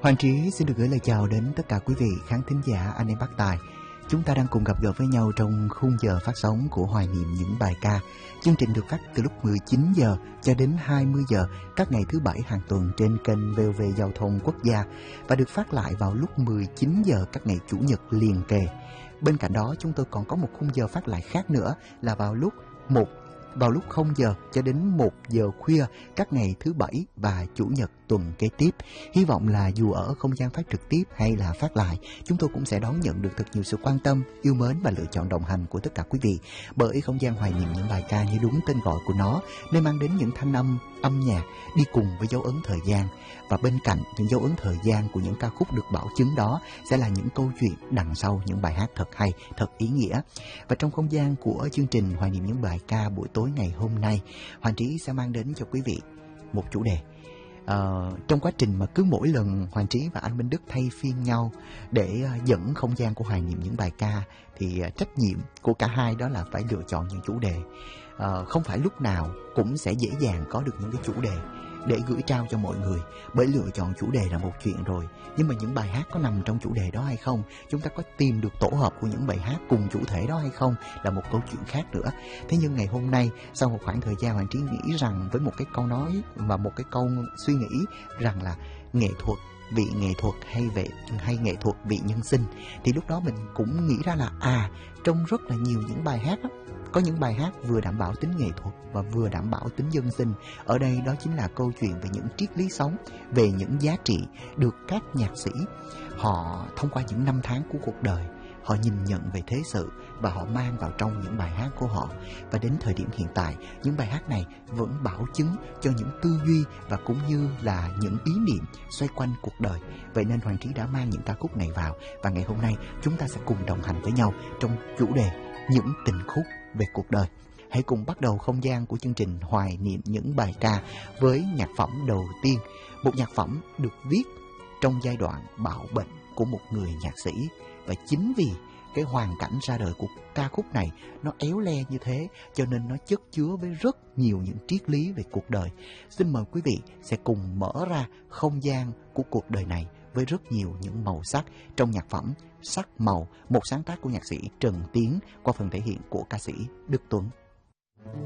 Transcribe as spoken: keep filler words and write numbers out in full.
Hoàng Trí xin được gửi lời chào đến tất cả quý vị khán thính giả anh em Bắc Tài. Chúng ta đang cùng gặp gỡ với nhau trong khung giờ phát sóng của Hoài Niệm Những Bài Ca. Chương trình được phát từ lúc mười chín giờ cho đến hai mươi giờ các ngày thứ bảy hàng tuần trên kênh vê o vê Giao thông Quốc gia và được phát lại vào lúc mười chín giờ các ngày chủ nhật liền kề. Bên cạnh đó chúng tôi còn có một khung giờ phát lại khác nữa là vào lúc một vào lúc không giờ cho đến một giờ khuya các ngày thứ bảy và chủ nhật tuần kế tiếp. Hy vọng là dù ở không gian phát trực tiếp hay là phát lại, chúng tôi cũng sẽ đón nhận được thật nhiều sự quan tâm, yêu mến và lựa chọn đồng hành của tất cả quý vị. Bởi không gian Hoài Niệm Những Bài Ca như đúng tên gọi của nó, nên mang đến những thanh âm, âm nhạc đi cùng với dấu ấn thời gian. Và bên cạnh những dấu ấn thời gian của những ca khúc được bảo chứng đó sẽ là những câu chuyện đằng sau những bài hát thật hay, thật ý nghĩa. Và trong không gian của chương trình Hoài Niệm Những Bài Ca buổi tối ngày hôm nay, Hoàng Trí sẽ mang đến cho quý vị một chủ đề. Uh, trong quá trình mà cứ mỗi lần Hoàng Trí và anh Minh Đức thay phiên nhau để uh, dẫn không gian của Hoài Niệm Những Bài Ca thì uh, trách nhiệm của cả hai đó là phải lựa chọn những chủ đề. Uh, không phải lúc nào cũng sẽ dễ dàng có được những cái chủ đề để gửi trao cho mọi người, bởi lựa chọn chủ đề là một chuyện rồi, nhưng mà những bài hát có nằm trong chủ đề đó hay không, chúng ta có tìm được tổ hợp của những bài hát cùng chủ thể đó hay không là một câu chuyện khác nữa. Thế nhưng ngày hôm nay, sau một khoảng thời gian, Hoàng Trí nghĩ rằng với một cái câu nói và một cái câu suy nghĩ rằng là nghệ thuật vị nghệ thuật hay về hay nghệ thuật vị nhân sinh, thì lúc đó mình cũng nghĩ ra là à trong rất là nhiều những bài hát đó, có những bài hát vừa đảm bảo tính nghệ thuật và vừa đảm bảo tính dân sinh. Ở đây đó chính là câu chuyện về những triết lý sống, về những giá trị được các nhạc sĩ họ thông qua những năm tháng của cuộc đời, họ nhìn nhận về thế sự và họ mang vào trong những bài hát của họ. Và đến thời điểm hiện tại, những bài hát này vẫn bảo chứng cho những tư duy và cũng như là những ý niệm xoay quanh cuộc đời. Vậy nên Hoàng Trí đã mang những ca khúc này vào, và ngày hôm nay chúng ta sẽ cùng đồng hành với nhau trong chủ đề những tình khúc về cuộc đời. Hãy cùng bắt đầu không gian của chương trình Hoài Niệm Những Bài Ca với nhạc phẩm đầu tiên, một nhạc phẩm được viết trong giai đoạn bạo bệnh của một người nhạc sĩ. Và chính vì cái hoàn cảnh ra đời của ca khúc này nó éo le như thế, cho nên nó chất chứa với rất nhiều những triết lý về cuộc đời. Xin mời quý vị sẽ cùng mở ra không gian của cuộc đời này với rất nhiều những màu sắc trong nhạc phẩm Sắc Màu, một sáng tác của nhạc sĩ Trần Tiến qua phần thể hiện của ca sĩ Đức Tuấn.